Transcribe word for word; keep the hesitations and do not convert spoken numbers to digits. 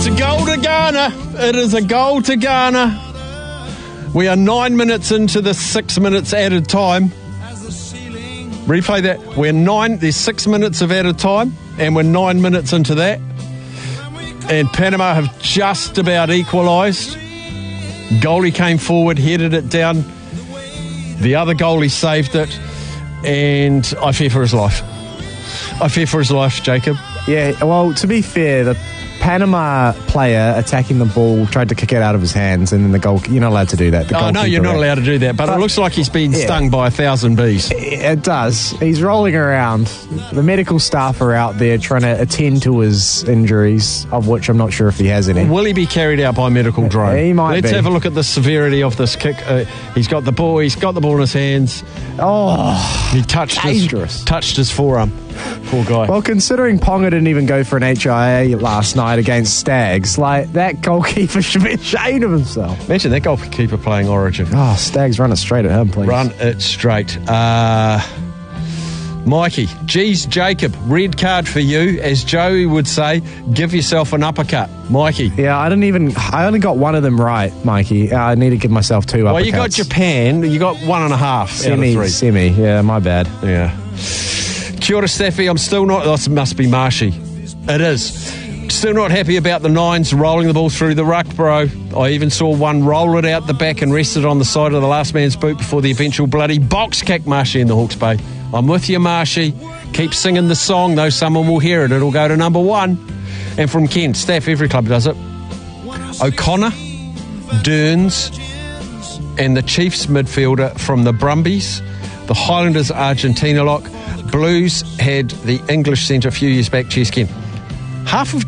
It's a goal to Ghana. It is a goal to Ghana. We are nine minutes into the six minutes added time. Replay that. We're nine, there's six minutes of added time, and we're nine minutes into that. And Panama have just about equalised. Goalie came forward, headed it down. The other goalie saved it. And I fear for his life. I fear for his life, Jacob. Yeah, well, to be fair, the Panama player attacking the ball tried to kick it out of his hands, and then the goal. You're not allowed to do that. The oh, no, you're not allowed to do that, but, but it looks like he's been yeah. stung by a thousand bees. It does. He's rolling around. The medical staff are out there trying to attend to his injuries, of which I'm not sure if he has any. Will he be carried out by medical drone? He might Let's be. have a look at the severity of this kick. Uh, he's got the ball. He's got the ball in his hands. Oh, he touched dangerous. his touched his forearm. Poor guy. Well, considering Ponga didn't even go for an H I A last night against Stags, like, that goalkeeper should be ashamed of himself. Imagine that goalkeeper playing Origin. Oh, Stags, run it straight at him, please. Run it straight. Uh, Mikey, geez, Jacob, red card for you. As Joey would say, give yourself an uppercut. Mikey. Yeah, I didn't even, I only got one of them right, Mikey. Uh, I need to give myself two uppercuts. Well, you got Japan, you got one and a half semi, out of three. Semi, yeah, my bad. Yeah. Kia ora, Staffy. I'm still not... This must be Marshy. It is. Still not happy about the Nines rolling the ball through the ruck, bro. I even saw one roll it out the back and rest it on the side of the last man's boot before the eventual bloody box kick, Marshy in the Hawke's Bay. I'm with you, Marshy. Keep singing the song, though. Someone will hear it. It'll go to number one. And from Ken, Staff, every club does it. O'Connor, Dearns, and the Chiefs midfielder from the Brumbies. The Highlanders Argentina lock. Blues had the English centre a few years back, Cheskin. Half of